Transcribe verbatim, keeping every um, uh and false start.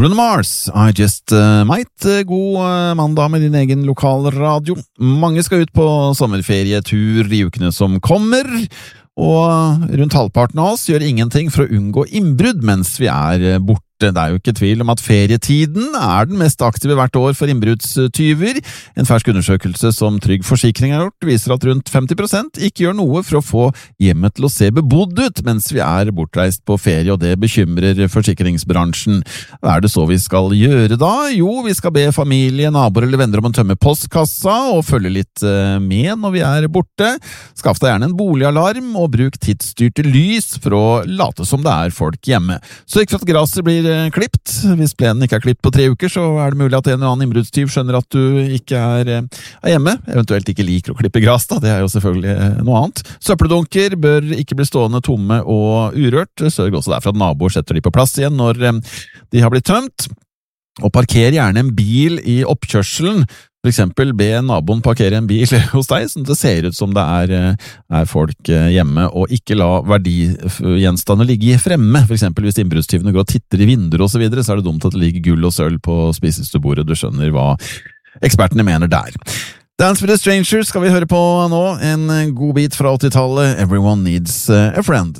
Bruno Mars, I Just uh, Might. God uh, mandag med din egen lokalradio. Mange skal ut på sommerferietur i ukene som kommer, og rundt halvparten av oss gjør ingenting for å unngå innbrudd mens vi er borte. Det er jo ikke tvil om at ferietiden er den mest aktive hvert år for innbruddstyver. En fersk undersøkelse som Trygg Forsikring har gjort viser at rundt femti prosent ikke gjør noe for å få hjemmet til å se bebodd ut mens vi er bortreist på ferie, og det bekymrer forsikringsbransjen. Hva er det så vi skal gjøre da? Jo, vi skal be familie, naboer eller venner om å tømme postkassa og følge litt med når vi er borte. Skaff deg gjerne en boligalarm og bruk tidsstyrte lys for å late som det er folk hjemme. Så ikke for at graset blir klippt. Hvis plenen ikke er klippt på tre uker, så er det mulig at en eller annen innbruddstyv skjønner at du ikke er, er hjemme, eventuelt ikke liker å klippe gras da, det er jo selvfølgelig noe annet. Søppeldunker bør ikke bli stående tomme og urørt. Sørg også derfor at naboer setter de på plass igjen når de har blitt tømt. Og parker gjerne en bil i oppkjørselen. For eksempel be naboen parkere en bil hos deg, sånn at det ser ut som det er, er folk hjemme, og ikke la verdigjenstander ligge fremme. For eksempel hvis innbruddstyvene går og titter i vinduer og så videre, så er det dumt at det ligger gull og sølv på spisestuebordet. Du skjønner hva ekspertene mener der. Dance with the Strangers skal vi høre på nå. En god bit fra åttitallet. Everyone Needs a Friend.